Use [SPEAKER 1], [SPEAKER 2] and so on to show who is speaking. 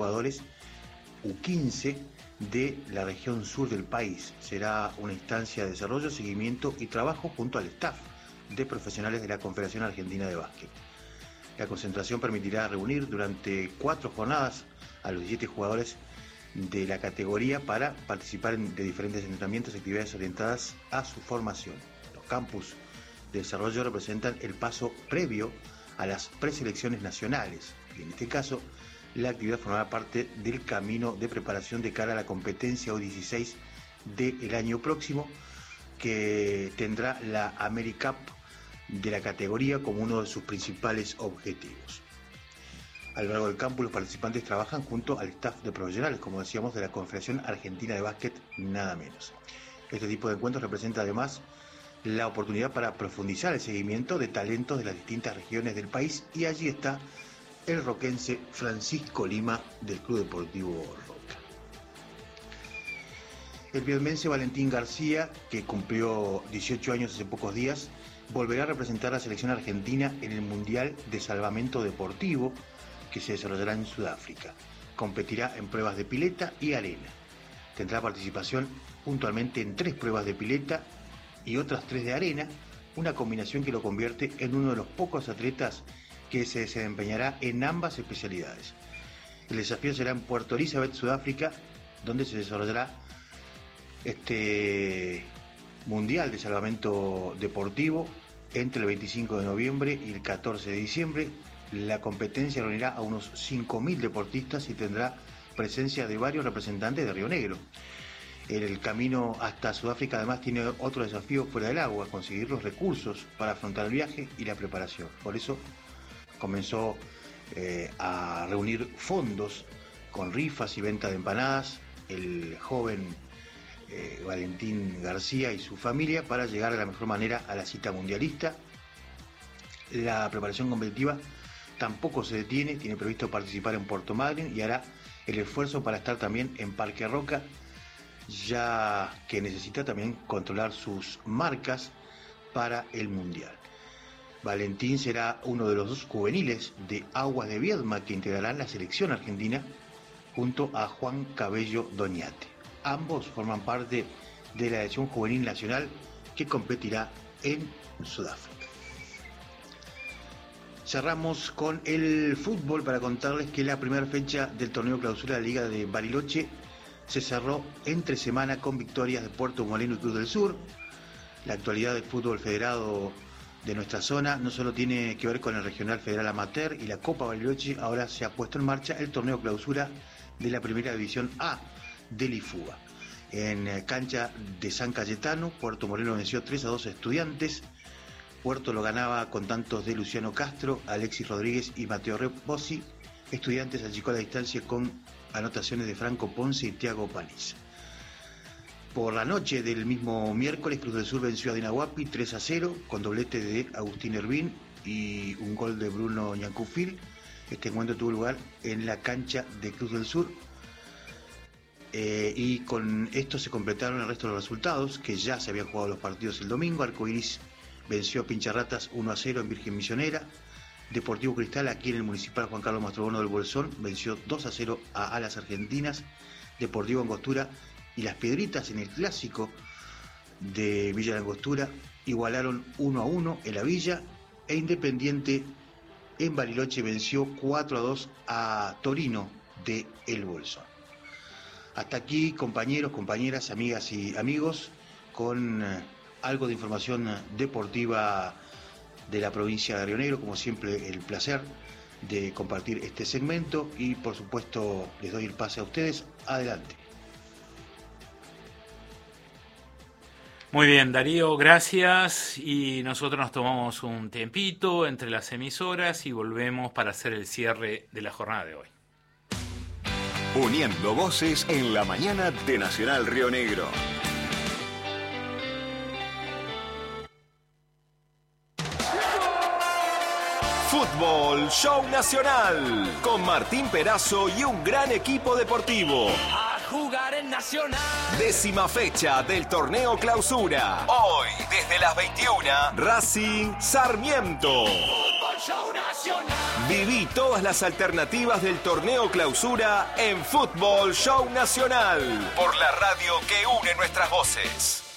[SPEAKER 1] jugadores U15 de la región sur del país. Será una instancia de desarrollo, seguimiento y trabajo junto al staff de profesionales de la Confederación Argentina de Básquet. La concentración permitirá reunir durante 4 jornadas a los 17 jugadores de la categoría para participar de diferentes entrenamientos y actividades orientadas a su formación. Los campus de desarrollo representan el paso previo a las preselecciones nacionales y en este caso la actividad formará parte del camino de preparación de cara a la competencia U16 del año próximo, que tendrá la AmeriCup de la categoría como uno de sus principales objetivos. A lo largo del campus los participantes trabajan junto al staff de profesionales, como decíamos, de la Confederación Argentina de Básquet, nada menos. Este tipo de encuentros representa además la oportunidad para profundizar el seguimiento de talentos de las distintas regiones del país, y allí está el roquense Francisco Lima del Club Deportivo Roca. El viedmense Valentín García, que cumplió 18 años hace pocos días, volverá a representar a la selección argentina en el Mundial de Salvamento Deportivo que se desarrollará en Sudáfrica. Competirá en pruebas de pileta y arena. Tendrá participación puntualmente en 3 pruebas de pileta y otras 3 de arena, una combinación que lo convierte en uno de los pocos atletas que se desempeñará en ambas especialidades. El desafío será en Puerto Elizabeth, Sudáfrica, donde se desarrollará este Mundial de Salvamento Deportivo entre el 25 de noviembre y el 14 de diciembre. La competencia reunirá a unos 5.000 deportistas y tendrá presencia de varios representantes de Río Negro. El camino hasta Sudáfrica además tiene otro desafío fuera del agua: conseguir los recursos para afrontar el viaje y la preparación. Por eso comenzó a reunir fondos con rifas y venta de empanadas el joven Valentín García y su familia para llegar de la mejor manera a la cita mundialista. La preparación competitiva tampoco se detiene, tiene previsto participar en Puerto Madryn y hará el esfuerzo para estar también en Parque Roca, ya que necesita también controlar sus marcas para el Mundial. Valentín será uno de los 2 juveniles de Aguas de Viedma que integrarán la selección argentina junto a Juan Cabello Doñate. Ambos forman parte de la selección juvenil nacional que competirá en Sudáfrica. Cerramos con el fútbol para contarles que la primera fecha del torneo clausura de la Liga de Bariloche se cerró entre semana con victorias de Puerto Molino y Cruz del Sur. La actualidad del fútbol federado de nuestra zona no solo tiene que ver con el Regional Federal Amateur y la Copa Bariloche, ahora se ha puesto en marcha el torneo clausura de la Primera División A del IFUBA. En cancha de San Cayetano, Puerto Molino venció 3-2 a Estudiantes. Puerto lo ganaba con tantos de Luciano Castro, Alexis Rodríguez y Mateo Rebosi. Estudiantes achicó la distancia con anotaciones de Franco Ponce y Thiago Paniza. Por la noche del mismo miércoles, Cruz del Sur venció a Dinahuapi 3-0 con doblete de Agustín Hervín y un gol de Bruno Ñancufil. Este encuentro tuvo lugar en la cancha de Cruz del Sur. Y con esto se completaron el resto de los resultados, que ya se habían jugado los partidos el domingo. Arcoiris venció a Pincharratas 1-0 en Virgen Misionera. Deportivo Cristal, aquí en el Municipal Juan Carlos Mastrobono del Bolsón, venció 2-0 a Alas Argentinas. Deportivo Angostura y Las Piedritas, en el clásico de Villa Langostura, igualaron 1-1 en la Villa, e Independiente en Bariloche venció 4-2 a Torino de El Bolsón. Hasta aquí, compañeros, compañeras, amigas y amigos, con algo de información deportiva de la provincia de Río Negro. Como siempre, el placer de compartir este segmento y, por supuesto, les doy el pase a ustedes. Adelante.
[SPEAKER 2] Muy bien, Darío, gracias. Y nosotros nos tomamos un tiempito entre las emisoras y volvemos para hacer el cierre de la jornada de hoy.
[SPEAKER 3] Uniendo voces en la mañana de Nacional Río Negro. Fútbol Show Nacional con Martín Perazo y un gran equipo deportivo.
[SPEAKER 4] A jugar en Nacional.
[SPEAKER 3] 10ª fecha del torneo clausura. Hoy, desde las 21, Racing Sarmiento.
[SPEAKER 4] Fútbol Show Nacional.
[SPEAKER 3] Viví todas las alternativas del torneo Clausura en Fútbol Show Nacional, por la radio que une nuestras voces.